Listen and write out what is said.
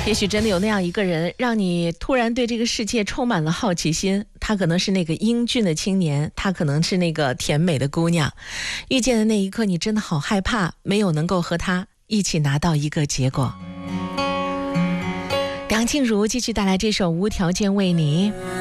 也许真的有那样一个人，让你突然对这个世界充满了好奇心。他可能是那个英俊的青年，他可能是那个甜美的姑娘。遇见的那一刻，你真的好害怕，没有能够和他一起拿到一个结果。梁静茹继续带来这首《无条件为你》。